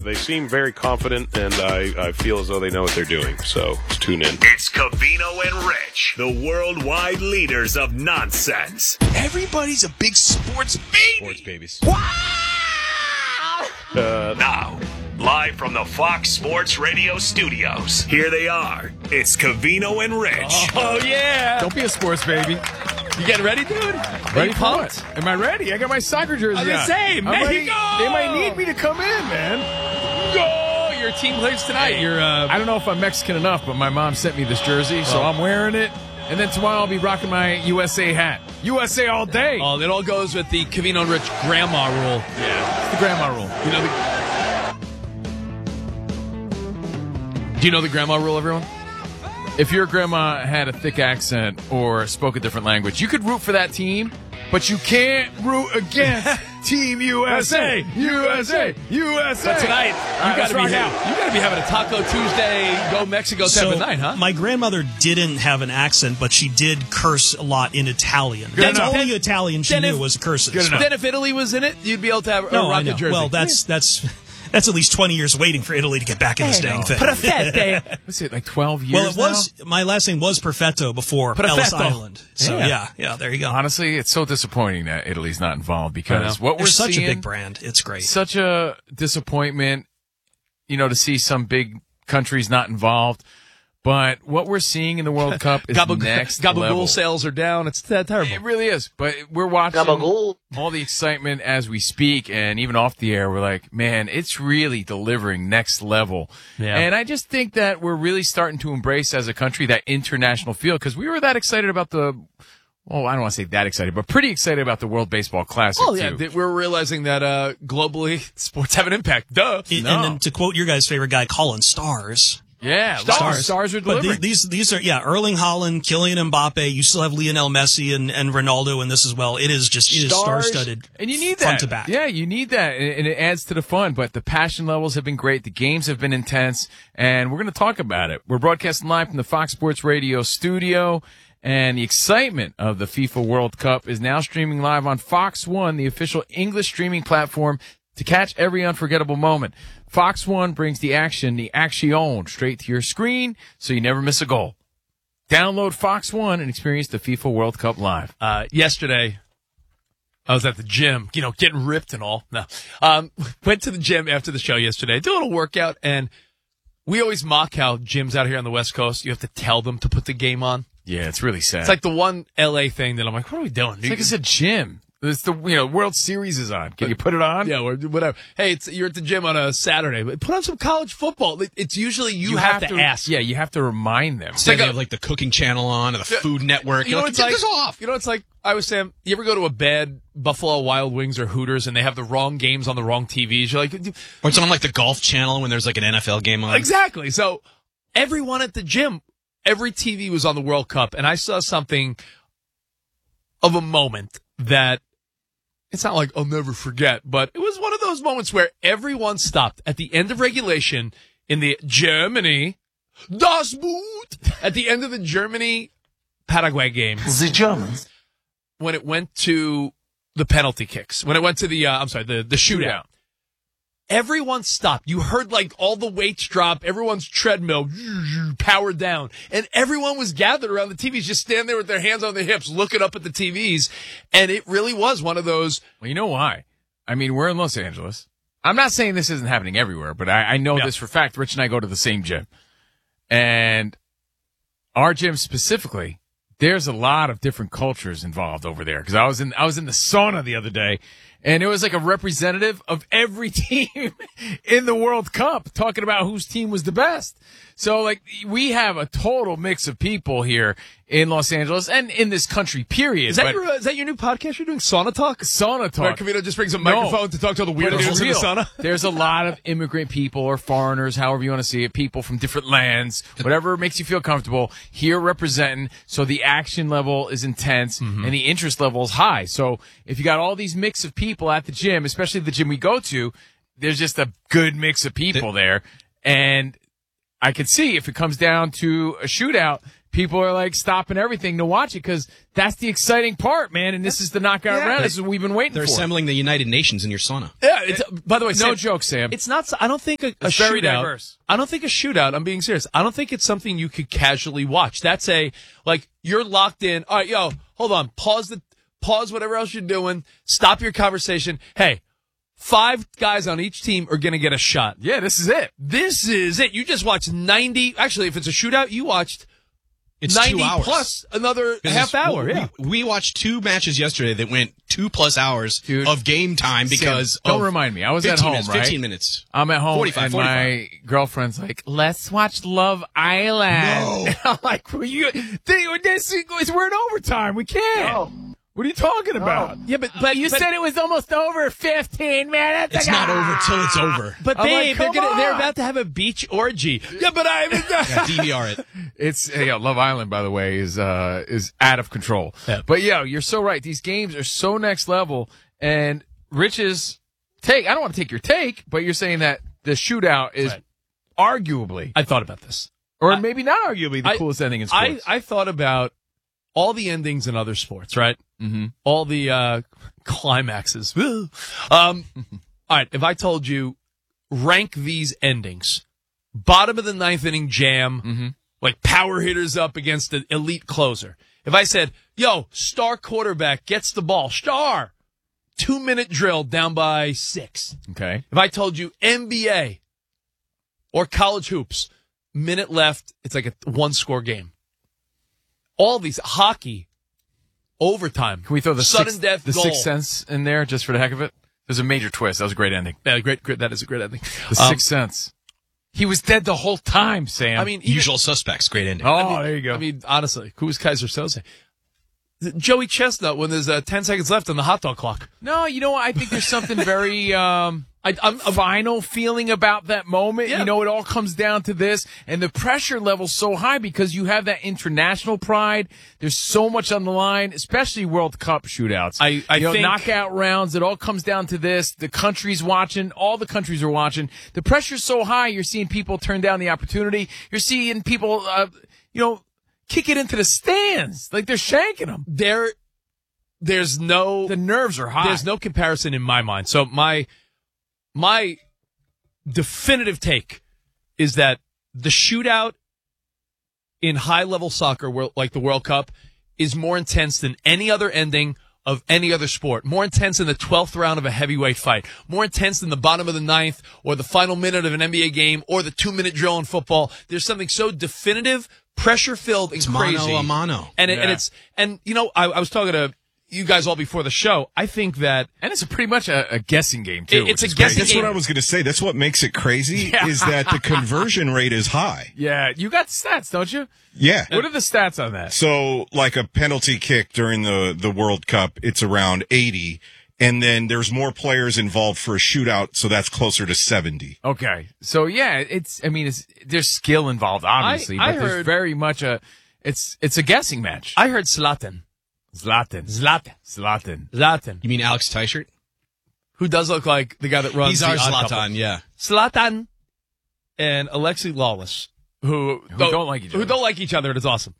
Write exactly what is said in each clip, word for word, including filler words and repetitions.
they seem very confident, and I, I feel as though they know what they're doing. So let's tune in. It's Covino and Rich, the worldwide leaders of nonsense. Everybody's a big sports baby. Sports babies. Wow! Uh, Now, live from the Fox Sports Radio studios, here they are. It's Covino and Rich. Oh, yeah. Don't be a sports baby. You getting ready, dude? Ready for what? Am I ready? I got my soccer jersey I was on. gonna say, I might- Mexico! They might need me to come in, man. Go! Your team plays tonight. You're, uh, I don't know if I'm Mexican enough, but my mom sent me this jersey, so Well. I'm wearing it. And then tomorrow I'll be rocking my U S A hat. U S A all day. oh, it all goes with the Covino and Rich grandma rule. Yeah, it's the grandma rule. You know the... Do you know the grandma rule, everyone? If your grandma had a thick accent or spoke a different language, you could root for that team, but you can't root against Team U S A. U S A. U S A. But tonight, you right, got let's to be rock ha- out. you got to be having a Taco Tuesday, Go Mexico type So of night, huh? my grandmother didn't have an accent, but she did curse a lot in Italian. Good That's enough. only Italian she Then knew if- was curses. Good enough. Then if Italy was in it, you'd be able to have a No, I rocket know. jersey. Well, that's that's that's at least twenty years waiting for Italy to get back in this dang thing. Perfetto. What's it, like twelve years Well, it now? was my last name was Perfetto before Ellis Perfetto. Island. So Yeah. yeah, yeah, there you go. Honestly, it's so disappointing that Italy's not involved because what They're we're such seeing, a big brand. It's great. such a disappointment, you know, to see some big countries not involved. But what we're seeing in the World Cup is Gabagool, next Gabagool level. sales are down. It's that terrible. It really is. But we're watching all the excitement as we speak, and even off the air, we're like, man, it's really delivering next level. Yeah. And I just think that we're really starting to embrace as a country that international feel because we were that excited about the. Well, I don't want to say that excited, but pretty excited about the World Baseball Classic, Oh, yeah. too. th- We're realizing that uh, globally, sports have an impact. Duh. It- No. And then to quote your guys' favorite guy, Colin, stars. Yeah, Stars. stars, stars are But delivering. the, these these are yeah, Erling Haaland, Kylian Mbappe. You still have Lionel Messi and, and Ronaldo in this as well. It is just it is Stars, star studded, and you need front that. to back. Yeah, you need that, and and it adds to the fun. But the passion levels have been great. The games have been intense, and we're going to talk about it. We're broadcasting live from the Fox Sports Radio studio, and the excitement of the FIFA World Cup is now streaming live on Fox One, the official English streaming platform, to catch every unforgettable moment. Fox One brings the action, the action, straight to your screen, so you never miss a goal. Download Fox One and experience the FIFA World Cup live. Uh, yesterday, I was at the gym, you know, getting ripped and all. No. Um, went to the gym after the show yesterday, did a little workout, and we always mock how gyms out here on the West Coast, you have to tell them to put the game on. Yeah, it's really sad. It's like the one L A thing that I'm like, what are we doing? It's like it's a gym. It's the you know World Series is on. Can you put it on? Yeah, or whatever. Hey, it's you're at the gym on a Saturday, but put on some college football. It's usually you, have, to, ask. Yeah, you have to remind them. Say like they a- have like the cooking channel on or the Food Network. You know You're what like, it's get like? this off. You know, it's like I was saying. You ever go to a bad Buffalo Wild Wings or Hooters and they have the wrong games on the wrong T Vs? You're like, Or it's on like the golf channel when there's like an N F L game on. exactly. So everyone at the gym, every T V was on the World Cup, and I saw something of a moment that. It's not like I'll never forget, but it was one of those moments where everyone stopped at the end of regulation in the Germany, Das Boot, at the end of the Germany Paraguay game. The Germans. When it went to the penalty kicks, when it went to the, uh, I'm sorry, the, the shootout. Everyone stopped. You heard like all the weights drop, everyone's treadmill powered down, and everyone was gathered around the T Vs, just standing there with their hands on their hips, looking up at the T Vs. And it really was one of those. Well, you know why? I mean, we're in Los Angeles. I'm not saying this isn't happening everywhere, but I, I know Yeah. this for a fact. Rich and I go to the same gym, and our gym specifically, there's a lot of different cultures involved over there. Because I was in I was in the sauna the other day. And it was like a representative of every team in the World Cup talking about whose team was the best. So, like, we have a total mix of people here in Los Angeles and in this country, period. Is that, But your, uh, is that your new podcast you're doing, Sauna Talk? sauna Where talk? Covino just brings a No. microphone to talk to all the But weirdos it's in the real. sauna? There's a lot of immigrant people or foreigners, however you want to see it, people from different lands, whatever makes you feel comfortable, here representing. So the action level is intense Mm-hmm. and the interest level is high. So if you got all these mix of people at the gym, especially the gym we go to, there's just a good mix of people there. And I could see if it comes down to a shootout, people are like stopping everything to watch it because that's the exciting part, man. And this is the knockout Yeah. round. This is what we've been waiting They're for. assembling the United Nations in your sauna. Yeah. It's, by the way, No Sam, joke, Sam. It's not. I don't think a, a It's very shootout. diverse. I don't think a shootout. I'm being serious. I don't think it's something you could casually watch. That's a like you're locked in. All right, yo, hold on. Pause the pause whatever else you're doing. Stop your conversation. Hey, five guys on each team are going to get a shot. Yeah, this is it. This is it. You just watched ninety. Actually, if it's a shootout, you watched It's ninety two hours. plus another 'Cause half it's- hour. We, Yeah. we watched two matches yesterday that went two plus hours Dude. of game time because Sam, don't of remind me. I was at fifteen home, minutes, right? fifteen minutes. I'm at home, forty-five, and forty-five. my girlfriend's like, "Let's watch Love Island." No. I'm like, well, you, they, this, we're in overtime. We can't. What are you talking about? Yeah, but but You but, said it was almost over fifteen minutes It's ago. not over till it's over. But I'm like, babe, they're come gonna they're on. about to have a beach orgy. Yeah, but I. Yeah, D V R it. It's yeah, Love Island, by the way, is uh is out of control. Yeah. But yeah, you're so right. These games are so next level. And Rich's take, I don't want to take your take, but you're saying that the shootout is Right. arguably, I thought about this. or I- maybe not arguably, the I- coolest ending in I, sports. I thought about all the endings in other sports, right? mm-hmm. All the uh, climaxes. um, all right, if I told you rank these endings, bottom of the ninth inning jam, Mm-hmm. like power hitters up against an elite closer. If I said, yo, star quarterback gets the ball, star, two minute drill down by six. Okay. If I told you N B A or college hoops, minute left, it's like a one score game. All these hockey, overtime. Can we throw the sudden sixth, death the goal? Sixth Sense in there just for the heck of it? There's a major twist. That was a great ending. Yeah, great, great. That is a great ending. The Um, Sixth Sense. He was dead the whole time, Sam. I mean, even- Usual Suspects, great ending. oh, I mean, there you go. I mean, honestly, who was Kaiser Soze? Joey Chestnut when there's uh, ten seconds left on the hot dog clock. no, you know what? I think there's something very um, I, I'm, a final feeling about that moment. Yeah. You know, it all comes down to this, and the pressure level's so high because you have that international pride. There's so much on the line, especially World Cup shootouts. I- I you know, think- knockout rounds. It all comes down to this. The country's watching. All the countries are watching. The pressure's so high. You're seeing people turn down the opportunity. You're seeing people, uh, you know, kick it into the stands like they're shanking them. there, there's no The nerves are high. There's no comparison in my mind. So my my definitive take is that the shootout in high level soccer, wor- like the World Cup, is more intense than any other ending of any other sport. More intense than the twelfth round of a heavyweight fight. More intense than the bottom of the ninth or the final minute of an N B A game or the two minute drill in football. There's something so definitive, pressure filled, and It's crazy. mano a mano. And, it, and Yeah. it's and you know I, I was talking to you guys all before the show. I think that and it's a pretty much a, a guessing game too. It- it's which a is guessing great. That's what I was going to say. That's what makes it crazy Yeah. is that the conversion rate is high. Yeah, you got stats, don't you? Yeah. What are the stats on that? So like a penalty kick during the, the World Cup, it's around eighty. And then there's more players involved for a shootout. So that's closer to seventy. Okay, so yeah, it's. I mean, it's there's skill involved, obviously, I- I but there's heard- very much a. It's it's a guessing match. I heard Zlatan. Zlatan, Zlatan. Zlatan. Zlatan. You mean Alex Teichert? Who does look like the guy that runs He's the our Odd Couple. Zlatan, yeah. Zlatan and Alexi Lawless, who, Who don't like each Who other. don't like each other, and it's awesome.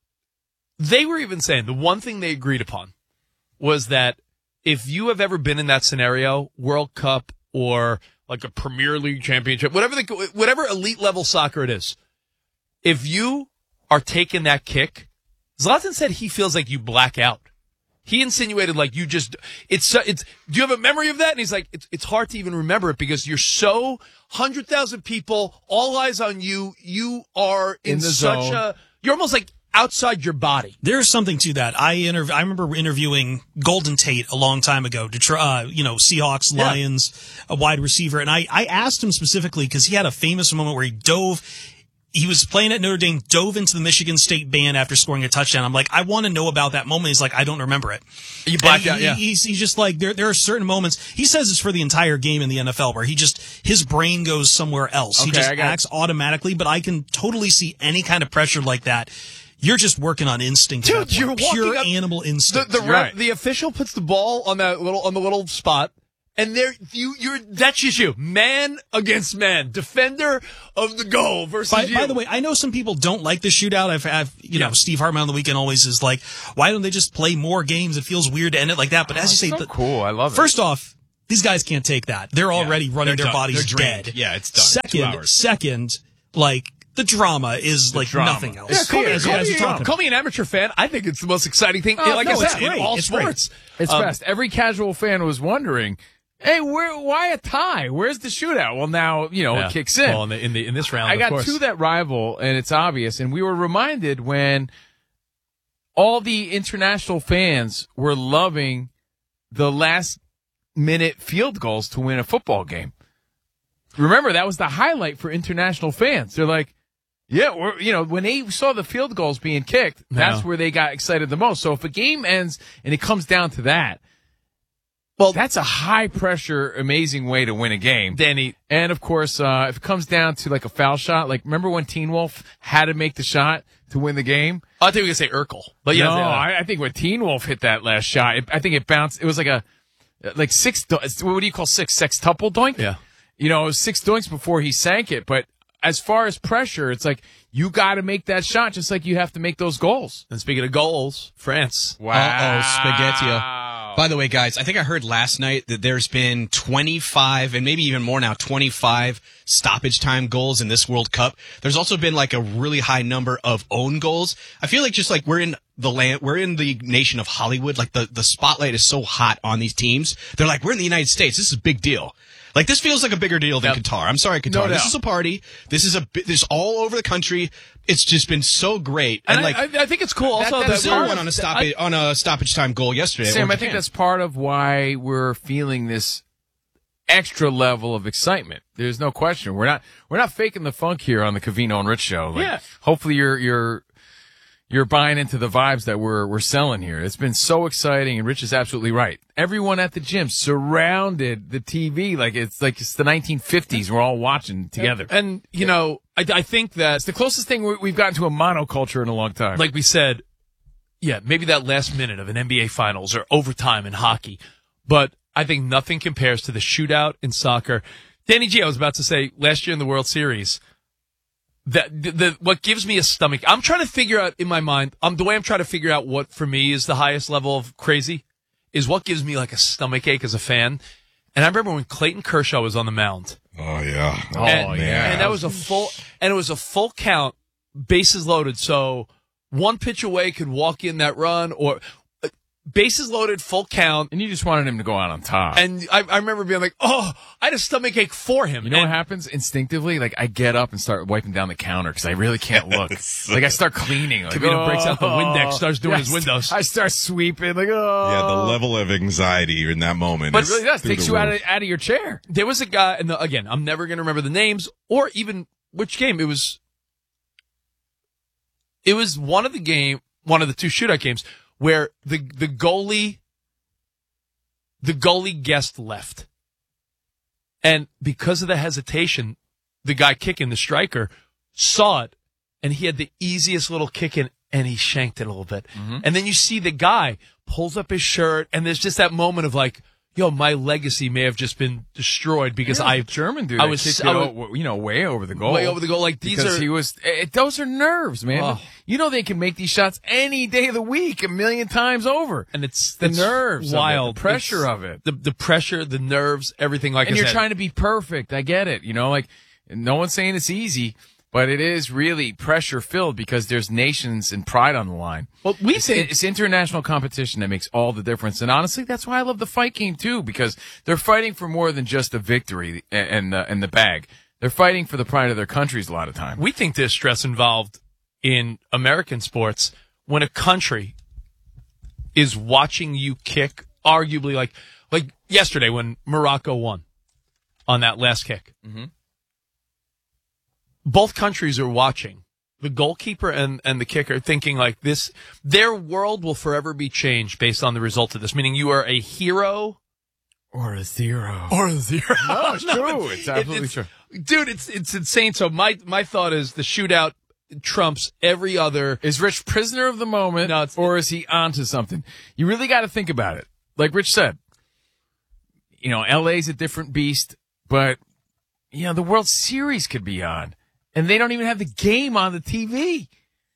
They were even saying the one thing they agreed upon was that if you have ever been in that scenario, World Cup or like a Premier League championship, whatever the, whatever elite level soccer it is, if you are taking that kick, Zlatan said he feels like you black out. He insinuated like you just, it's, so- it's, do you have a memory of that? And he's like, it's, it's hard to even remember it because you're so, one hundred thousand people, all eyes on you. You are in, In the such zone. a, you're almost like outside your body. There's something to that. I interv- I remember interviewing Golden Tate a long time ago, Detroit, uh, you know, Seahawks, Yeah. Lions, a wide receiver. And I, I asked him specifically because he had a famous moment where he dove, he was playing at Notre Dame, dove into the Michigan State band after scoring a touchdown. I'm like, I want to know about that moment. He's like, I don't remember it. You blacked And out, he- yeah. He's, he's just like, there, there are certain moments. He says it's for the entire game in the N F L where he just, his brain goes somewhere else. he Okay, just I got it. acts automatically, but I can totally see any kind of pressure like that. You're just working on instinct. at Dude, that you're point. walking pure up- animal The, instinct. the, ref, Right. the official puts the ball on that little, on the little spot And there, you, you're, that's just you. Man against man. Defender of the goal versus By, you. by the way, I know some people don't like the shootout. I've, I've you Yeah. know, Steve Hartman on the weekend always is like, why don't they just play more games? It feels weird to end it like that. But as you say, so the- cool. I love it. First off, these guys can't take that. They're already running They're their done. bodies They're drained. dead. Yeah, it's done. Second, Two hours. second, like, the drama is like drama. nothing else. Yeah, call me, As you call, guys me, are talking call me an amateur fan. I think it's the most exciting thing. Oh, like no, I it's said, in great. all It's great. sports. It's Um, best. Every casual fan was wondering, hey, where? Why a tie? Where's the shootout? Well, now you know yeah. it kicks in. Well, in, the, in, the, in this round, I of got course. two that rival, and it's obvious. And we were reminded when all the international fans were loving the last minute field goals to win a football game. Remember, that was the highlight for international fans. They're like, yeah, we're, you know, when they saw the field goals being kicked, that's Yeah. where they got excited the most. So if a game ends and it comes down to that, well, that's a high pressure, amazing way to win a game. Danny, And of course, uh, if it comes down to like a foul shot, like remember when Teen Wolf had to make the shot to win the game? I think we could say Urkel. But yeah, no, yeah. I, I think when Teen Wolf hit that last shot, it, I think it bounced. It was like a like six. do- What do you call six? Sextuple doink. Yeah. You know, it was six doinks before he sank it. But as far as pressure, it's like you got to make that shot, just like you have to make those goals. And speaking of goals, France. Uh-oh, Spaghettio. By the way, guys, I think I heard last night that there's been twenty-five and maybe even more now, twenty-five stoppage time goals in this World Cup. There's also been like a really high number of own goals. I feel like just like we're in the land, we're in the nation of Hollywood. Like the, the spotlight is so hot on these teams. They're like, we're in the United States. This is a big deal. Like this feels like a bigger deal than Yep. Qatar. I'm sorry, Qatar. No this doubt. is a party. This is a bi- this all over the country. It's just been so great. And, And, like I, I, I think it's cool also that- that, that's Brazil we're- went on a stoppage on a stoppage time goal yesterday. Sam, or I think Japan. that's part of why we're feeling this extra level of excitement. There's no question. We're not we're not faking the funk here on the Covino and Rich show. Like, Yeah. Hopefully you're you're you're buying into the vibes that we're we're selling here. It's been so exciting, and Rich is absolutely right. Everyone at the gym surrounded the T V like it's like it's the nineteen fifties. We're all watching together. And, you know, I, I think that, It's the closest thing we- we've gotten to a monoculture in a long time. like we said, yeah, maybe that last minute of an N B A Finals or overtime in hockey, but I think nothing compares to the shootout in soccer. Danny G, I was about to say, last year in the World Series, that the, the what gives me a stomach. I'm trying to figure out in my mind. Um, the way I'm trying to figure out what for me is the highest level of crazy is what gives me like a stomach ache as a fan. And I remember when Clayton Kershaw was on the mound. Oh yeah. Oh and, man. and that was a full and it was a full count, bases loaded. So one pitch away could walk in that run, or uh, bases loaded, full count. and you just wanted him to go out on top. And I, I remember being like, "Oh, I had a stomach ache for him." You know and, what happens instinctively? Like I get up and start wiping down the counter because I really can't look. Like I start cleaning. Like, Cavino breaks out the oh. Windex, starts doing Yeah, his I st- windows. I start sweeping. Like oh, Yeah, the level of anxiety in that moment. But is it really does through takes the you out roof. of out of your chair. There was a guy, and the, again, I'm never going to remember the names or even which game it was. It was one of the game, one of the two shootout games where the the goalie, the goalie guessed left, and because of the hesitation, the guy kicking the striker saw it, and he had the easiest little kick in, and he shanked it a little bit, and then you see the guy pulls up his shirt, and there's just that moment of like, yo, my legacy may have just been destroyed because Yeah, I the German dude. I that was- kicked I it was- o- you know way over the goal, way over the goal. Like these because are he was. It, those are nerves, man. Oh. You know they can make these shots any day of the week, a million times over. and it's The it's nerves of it, wild the pressure It's- of it. the the pressure, the nerves, everything. Like and I you're said. trying to be perfect. I get it. You know, like no one's saying it's easy, but it is really pressure filled because there's nations and pride on the line. Well, we It's, think it's international competition that makes all the difference. And honestly, that's why I love the fight game too, because they're fighting for more than just a victory and, and the, and the bag. They're fighting for the pride of their countries a lot of time. we think there's stress involved in American sports when a country is watching you kick, arguably like like yesterday when Morocco won on that last kick. Mm-hmm. Both countries are watching. The goalkeeper and, and the kicker thinking like this, their world will forever be changed based on the result of this, meaning you are a hero Or a zero. or a zero. No, it's true. It's absolutely true. Dude, it's it's insane. So my my thought is the shootout trumps every other. Is Rich prisoner of the moment, No, it's- or is he onto something? You really got to think about it. Like Rich said, you know, L A's a different beast, but, you know, the World Series could be on, and they don't even have the game on the T V.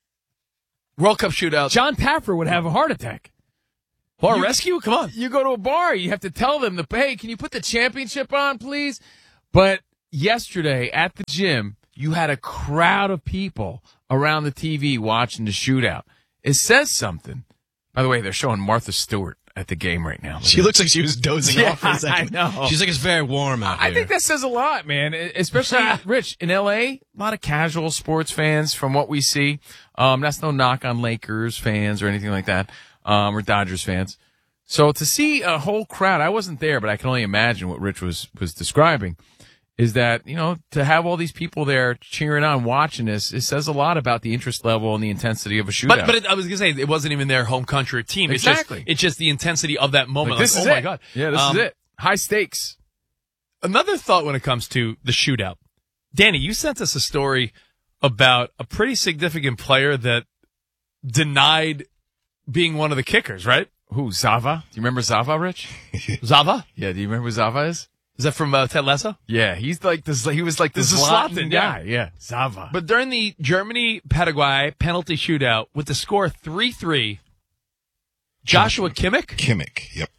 World Cup shootout. John Taffer would have a heart attack. Bar You- rescue? Come on. You go to a bar, you have to tell them, the hey, can you put the championship on, please? But yesterday at the gym, you had a crowd of people around the T V watching the shootout. It says something. By the way, they're showing Martha Stewart at the game right now. She looks like she was dozing Yeah, off for a second. I know. She's like, it's very warm out I here. think that says a lot, man. Especially, Rich, in L A, a lot of casual sports fans from what we see. Um, that's no knock on Lakers fans or anything like that, um, or Dodgers fans. So to see a whole crowd, I wasn't there, but I can only imagine what Rich was, was describing, is that, you know, to have all these people there cheering on, watching this, it says a lot about the interest level and the intensity of a shootout. But but it, I was gonna say it wasn't even their home country or team. It's Exactly. just it's just the intensity of that moment. Like, this Like, is oh it. my god. Yeah, this Um, is it. High stakes. Another thought when it comes to the shootout. Danny, you sent us a story about a pretty significant player that denied being one of the kickers, right? Who, Zava? Do you remember Zava, Rich? Zava? Yeah, do you remember who Zava is? Is that from uh, Ted Lasso? Yeah, he's like this. He was like this, This is Zlatan Zlatan, guy. Yeah, Zava. But during the Germany-Paraguay penalty shootout with the score three three, Joshua Kimmich, Kimmich, yep.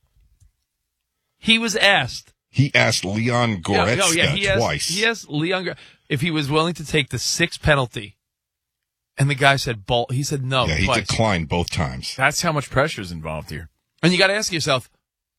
he was asked. He asked Leon Goretzka oh, yeah, he asked, twice. He asked Leon Gore- if he was willing to take the sixth penalty. And the guy said, ball. He said no yeah, he twice. declined both times. That's how much pressure is involved here. And you got to ask yourself,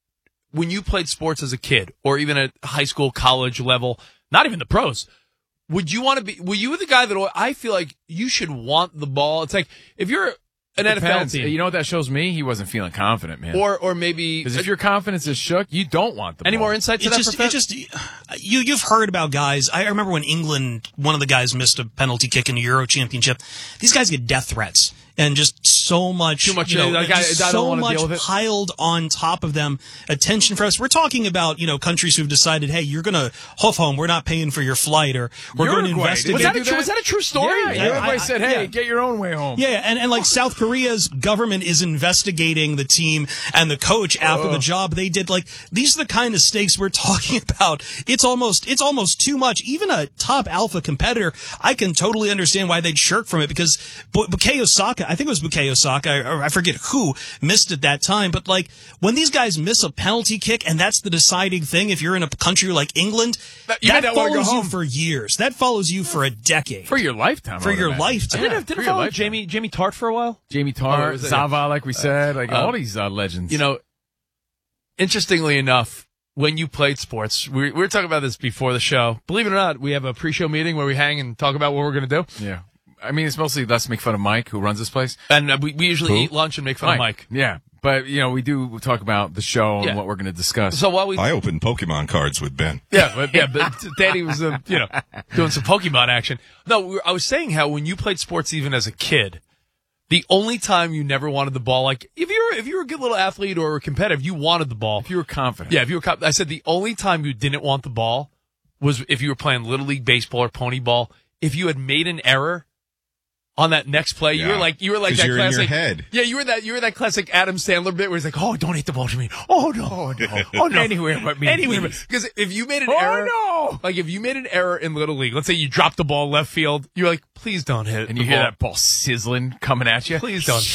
when you played sports as a kid, or even at high school, college level, not even the pros, would you want to be? Were you the guy that I feel like you should want the ball? It's like if you're an N F L Depends. team, You know what that shows me? He wasn't feeling confident, man. or or maybe Because if your confidence is shook, you don't want the any ball. more insight to It that? just, Professor? it just, you, you've heard about guys. I remember when England, one of the guys missed a penalty kick in the Euro Championship. These guys get death threats and just so much, Too much, you know, like, I- just I don't so wanna much deal with it. piled on top of them. Attention for us. We're talking about, you know, countries who've decided, hey, you're going to hoof home. We're not paying for your flight, or we're going to Uruguay, investigate. was that a do true? that? Was that a true story? Yeah, I- everybody I- said, I- hey, yeah. get your own way home. Yeah, and, and like South Korea's government is investigating the team and the coach after the job they did. Like, these are the kind of stakes we're talking about. It's almost it's almost too much. Even a top alpha competitor, I can totally understand why they'd shirk from it, because Bu- Bukayo Saka, I think it was Bukayo Saka, or I forget who missed at that time, but like when these guys miss a penalty kick and that's the deciding thing, if you're in a country like England, That- you that may not wanna go follows you home. for years. That follows you for a decade. For your lifetime. For I would your imagine. lifetime. Didn't Yeah, it, didn't for it your follow lifetime. Jamie Jamie Tart for a while? Jamie Oh, Tart, is it- Zava, like we said, like uh, all these uh, legends. You know, interestingly enough, when you played sports, we, we were talking about this before the show. Believe it or not, we have a pre-show meeting where we hang and talk about what we're going to do. yeah. I mean, it's mostly let's make fun of Mike, who runs this place. And uh, we, we usually Who? eat lunch and make fun of Mike. Yeah. But, you know, we do talk about the show and Yeah. what we're going to discuss. So while we, I opened Pokemon cards with Ben. yeah, but yeah, but Danny was, uh, you know, doing some Pokemon action. No, we were, I was saying how when you played sports, even as a kid, the only time you never wanted the ball, like if you were if you were a good little athlete or were competitive, you wanted the ball. if you were confident. Yeah, if you were, co- I said the only time you didn't want the ball was if you were playing Little League baseball or pony ball. If you had made an error on that next play, you Yeah. were like, you were like 'Cause that you're in your classic. head. Yeah, you were that, you were that classic Adam Sandler bit where he's like, oh, don't hit the ball to me. Oh no, oh no, oh no, Anywhere but me, anywhere. please. Because if you made an Oh, error, no. like if you made an error in Little League, let's say you dropped the ball left field, you're like, please don't hit. And the you hear ball. that ball sizzling coming at you. Please don't.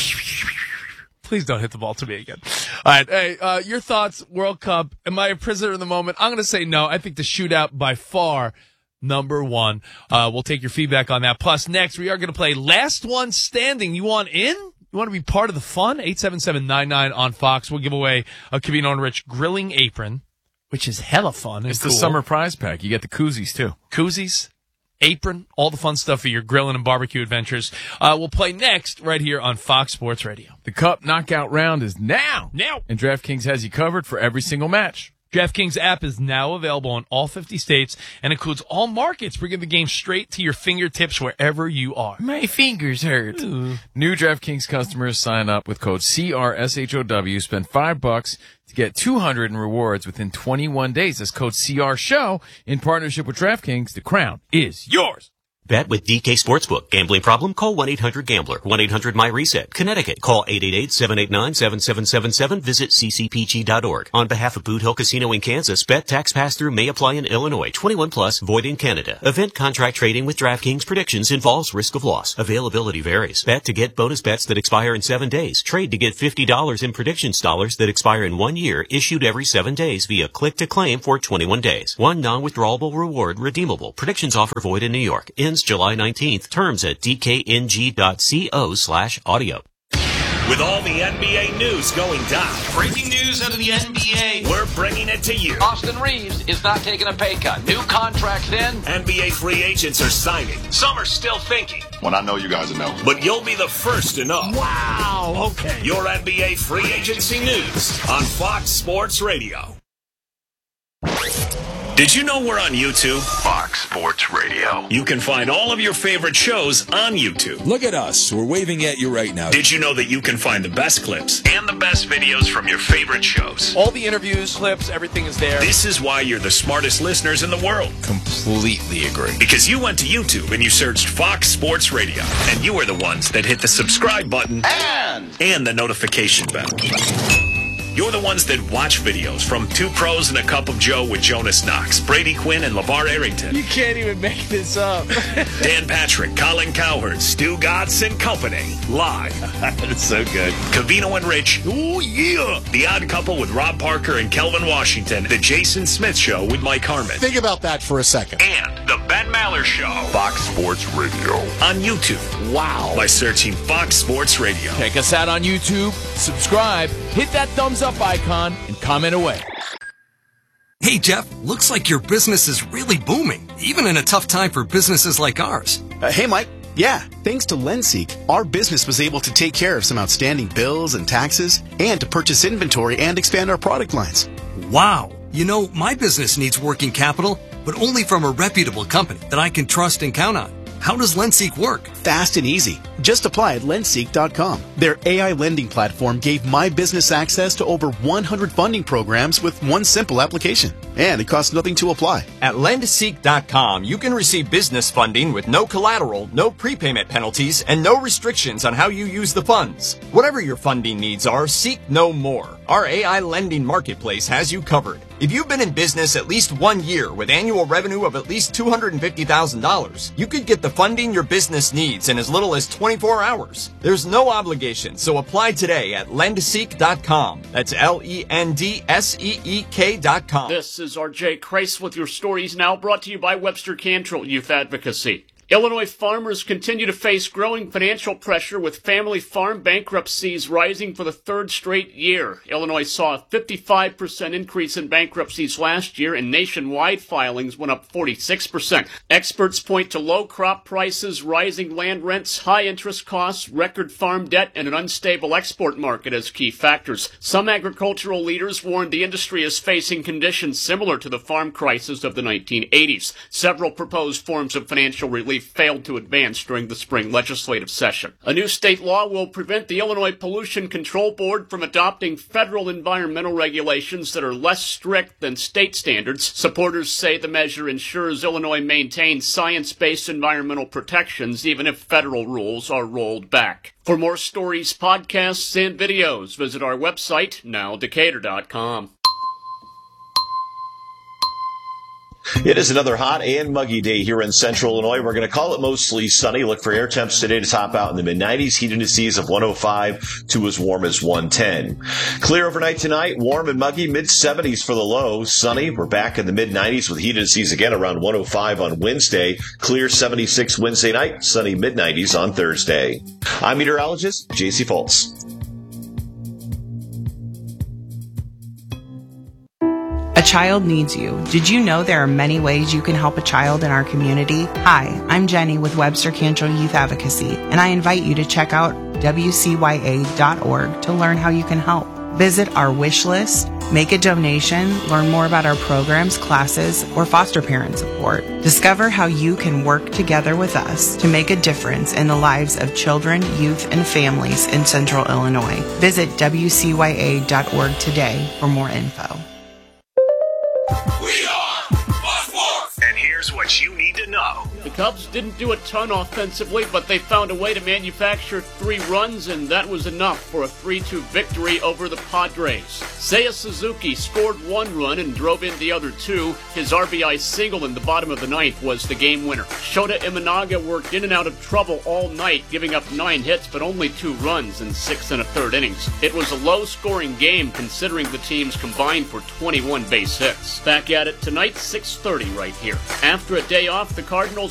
Please don't hit the ball to me again. All right. Hey, uh, your thoughts, World Cup. Am I a prisoner in the moment? I'm going to say no. I think the shootout by far number one. Uh, we'll take your feedback on that. Plus, next, we are going to play Last One Standing. You want in? You want to be part of the fun? eight seven seven nine nine on Fox. We'll give away a Covino and Rich grilling apron, which is hella fun. and It's the cool. summer prize pack. You get the koozies, too. Koozies, apron, all the fun stuff for your grilling and barbecue adventures. Uh, we'll play next right here on Fox Sports Radio. The Cup knockout round is now. Now. And DraftKings has you covered for every single match. DraftKings app is now available in all fifty states and includes all markets, bringing the game straight to your fingertips wherever you are. My fingers hurt. New DraftKings customers sign up with code C R S H O W. Spend five bucks to get two hundred in rewards within twenty-one days. That's code C R SHOW in partnership with DraftKings. The crown is yours. Bet with D K Sportsbook. Gambling problem? Call one eight hundred gambler. one eight hundred my reset. Connecticut. Call eight eight eight, seven eight nine, seven seven seven seven. Visit c c p g dot org. On behalf of Boot Hill Casino in Kansas, bet tax pass-through may apply in Illinois. twenty-one plus, void in Canada. Event contract trading with DraftKings predictions involves risk of loss. Availability varies. Bet to get bonus bets that expire in seven days. Trade to get fifty dollars in predictions dollars that expire in one year, issued every seven days via click to claim for twenty-one days. One non-withdrawable reward redeemable. Predictions offer void in New York. Ends July nineteenth. Terms at d k n g dot co slash audio. With all the N B A news going down. Breaking news out of the N B A. We're bringing it to you. Austin Reeves is not taking a pay cut. New contract in. N B A free agents are signing. Some are still thinking. When I know, you guys will know. But you'll be the first to know. Wow, okay. Your N B A free agency news on Fox Sports Radio. Did you know we're on YouTube? Fox Sports Radio. You can find all of your favorite shows on YouTube. Look at us. We're waving at you right now. Did you know that you can find the best clips and the best videos from your favorite shows? All the interviews, clips, everything is there. This is why you're the smartest listeners in the world. Completely agree. Because you went to YouTube and you searched Fox Sports Radio. And you were the ones that hit the subscribe button And, and the notification bell. You're the ones that watch videos from Two Pros and a Cup of Joe with Jonas Knox, Brady Quinn, and LeVar Arrington. you can't even make this up. Dan Patrick, Colin Cowherd, Stu Gotts and Company. Live. That's so good. Covino and Rich. Oh, yeah. The Odd Couple with Rob Parker and Kelvin Washington. The Jason Smith Show with Mike Harmon. Think about that for a second. And the Ben Maller Show. Fox Sports Radio. On YouTube. Wow. By searching Fox Sports Radio. Check us out on YouTube, subscribe, hit that thumbs up icon, and comment away. Hey, Jeff, looks like your business is really booming, even in a tough time for businesses like ours. Uh, hey, Mike. Yeah, thanks to LendSeek, our business was able to take care of some outstanding bills and taxes and to purchase inventory and expand our product lines. Wow. You know, my business needs working capital, but only from a reputable company that I can trust and count on. How does LendSeek work? Fast and easy. Just apply at lendseek dot com. Their A I lending platform gave my business access to over one hundred funding programs with one simple application. And it costs nothing to apply. At lendseek dot com, you can receive business funding with no collateral, no prepayment penalties, and no restrictions on how you use the funds. Whatever your funding needs are, seek no more. Our A I lending marketplace has you covered. If you've been in business at least one year with annual revenue of at least two hundred fifty thousand dollars, you could get the funding your business needs in as little as twenty-four hours. There's no obligation, so apply today at lendseek dot com. That's L E N D S E E K dot com. This is R J Kreis with your stories now, brought to you by Webster Cantrell Youth Advocacy. Illinois farmers continue to face growing financial pressure with family farm bankruptcies rising for the third straight year. Illinois saw a fifty-five percent increase in bankruptcies last year, and nationwide filings went up forty-six percent. Experts point to low crop prices, rising land rents, high interest costs, record farm debt, and an unstable export market as key factors. Some agricultural leaders warned the industry is facing conditions similar to the farm crisis of the nineteen eighties. Several proposed forms of financial relief failed to advance during the spring legislative session. A new state law will prevent the Illinois Pollution Control Board from adopting federal environmental regulations that are less strict than state standards. Supporters say the measure ensures Illinois maintains science-based environmental protections even if federal rules are rolled back. For more stories, podcasts, and videos, visit our website, now decatur dot com. It is another hot and muggy day here in central Illinois. We're going to call it mostly sunny. Look for air temps today to top out in the mid nineties. Heat indices of one oh five to as warm as one ten. Clear overnight tonight. Warm and muggy. mid seventies for the low. Sunny. We're back in the mid nineties with heat indices again around one oh five on Wednesday. Clear seventy-six Wednesday night. Sunny mid nineties on Thursday. I'm meteorologist J C Foltz. A child needs you. Did you know there are many ways you can help a child in our community? Hi, I'm Jenny with Webster Cantrell Youth Advocacy, and I invite you to check out W C Y A dot org to learn how you can help. Visit our wish list, make a donation, learn more about our programs, classes, or foster parent support. Discover how you can work together with us to make a difference in the lives of children, youth, and families in central Illinois. Visit W C Y A dot org today for more info. We are Fox Sports. And here's what you need to to know. The Cubs didn't do a ton offensively, but they found a way to manufacture three runs, and that was enough for a three two victory over the Padres. Seiya Suzuki scored one run and drove in the other two. His R B I single in the bottom of the ninth was the game winner. Shota Imanaga worked in and out of trouble all night, giving up nine hits but only two runs in six and a third innings. It was a low-scoring game considering the teams combined for twenty-one base hits. Back at it tonight, six thirty right here. After a day off, the Cardinals